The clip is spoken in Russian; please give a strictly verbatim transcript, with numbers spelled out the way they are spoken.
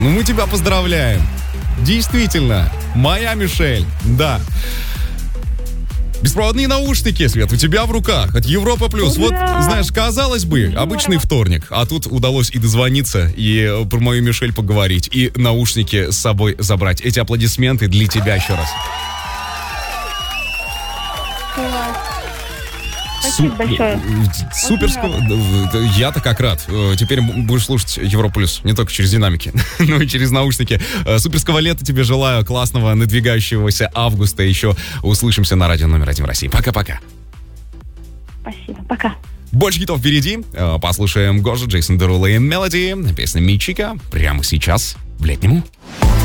Ну, мы тебя поздравляем. Действительно, моя Мишель, да. Беспроводные наушники, Свет, у тебя в руках от Европа Плюс. Вот, знаешь, казалось бы, обычный вторник, а тут удалось и дозвониться, и про мою Мишель поговорить, и наушники с собой забрать. Эти аплодисменты для тебя еще раз. Спасибо большое. Суперского. Я-то как рад. Теперь будешь слушать Европа Плюс не только через динамики, но и через наушники. Суперского лета тебе желаю, классного надвигающегося августа. Еще услышимся на радио номер один в России. Пока-пока. Спасибо. Пока. Больше хитов впереди. Послушаем Гожа, Джейсон Деруло и Мелоди. Песня Мичика прямо сейчас в Летнему.